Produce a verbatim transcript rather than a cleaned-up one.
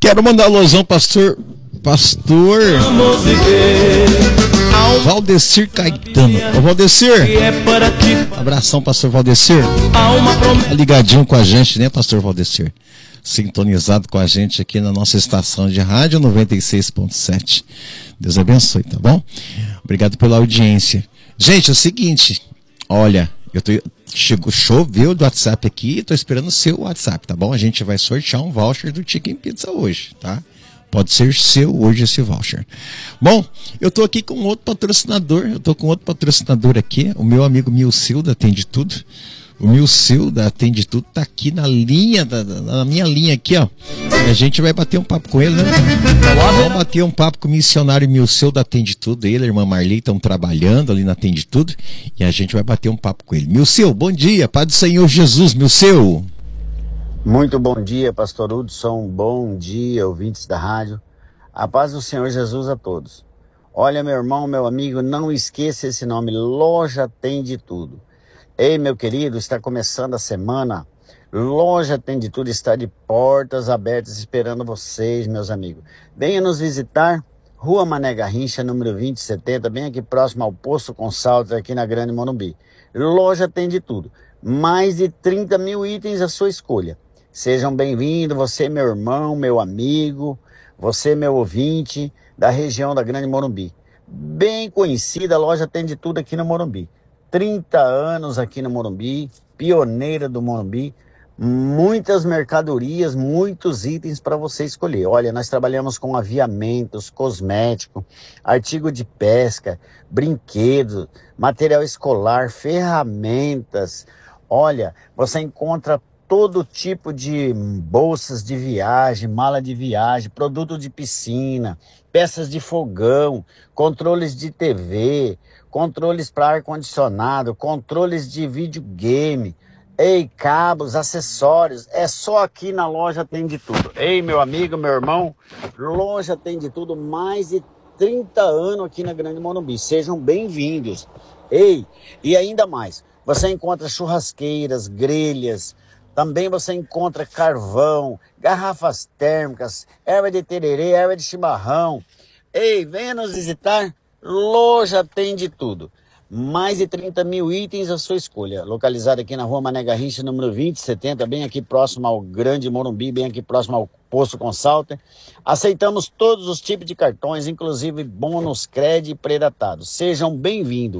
Quero mandar um alusão, pastor. Pastor Valdecir Caetano. Ô Valdecir, abração, pastor Valdecir. Tá ligadinho com a gente, né, pastor Valdecir? Sintonizado com a gente aqui na nossa estação de rádio noventa e seis ponto sete. Deus abençoe, tá bom? Obrigado pela audiência. Gente, é o seguinte, olha, eu tô, chegou, choveu do WhatsApp aqui, tô esperando o seu WhatsApp, tá bom? A gente vai sortear um voucher do Chicken Pizza hoje, tá? Pode ser seu hoje esse voucher. Bom, eu tô aqui com outro patrocinador, eu tô com outro patrocinador aqui, o meu amigo Milcilda Atende Tudo. O Milcilda Atende Tudo tá aqui na linha, da, na minha linha aqui, ó. E a gente vai bater um papo com ele, né? Vamos bater um papo com o missionário Milcilda Atende Tudo. Ele e a irmã Marli estão trabalhando ali na Atende Tudo. E a gente vai bater um papo com ele. Milcil, bom dia, Pai do Senhor Jesus, Milcil. Muito bom dia, pastor Hudson, bom dia, ouvintes da rádio. A paz do Senhor Jesus a todos. Olha, meu irmão, meu amigo, não esqueça esse nome, Loja Tem de Tudo. Ei, meu querido, está começando a semana, Loja Tem de Tudo está de portas abertas esperando vocês, meus amigos. Venha nos visitar, Rua Mané Garrincha, número vinte e setenta, bem aqui próximo ao Poço Consaltos, aqui na Grande Morumbi. Loja Tem de Tudo, mais de trinta mil itens à sua escolha. Sejam bem-vindos, você meu irmão, meu amigo, você meu ouvinte da região da Grande Morumbi. Bem conhecida, a loja tem de tudo aqui no Morumbi. trinta anos aqui no Morumbi, pioneira do Morumbi, muitas mercadorias, muitos itens para você escolher. Olha, nós trabalhamos com aviamentos, cosmético, artigo de pesca, brinquedos, material escolar, ferramentas. Olha, você encontra todo tipo de bolsas de viagem, mala de viagem, produto de piscina, peças de fogão, controles de T V, controles para ar-condicionado, controles de videogame, ei, cabos, acessórios, é só aqui na Loja Tem de Tudo. Ei, meu amigo, meu irmão, Loja Tem de Tudo, mais de trinta anos aqui na Grande Morumbi. Sejam bem-vindos. Ei, e ainda mais, você encontra churrasqueiras, grelhas, também você encontra carvão, garrafas térmicas, erva de tererê, erva de chimarrão. Ei, venha nos visitar, Loja Tem de Tudo. Mais de trinta mil itens à sua escolha. Localizado aqui na Rua Mané Garrincha, número vinte e setenta, bem aqui próximo ao Grande Morumbi, bem aqui próximo ao Poço Consalter. Aceitamos todos os tipos de cartões, inclusive bônus, crédito e pré-datado. Sejam bem-vindos.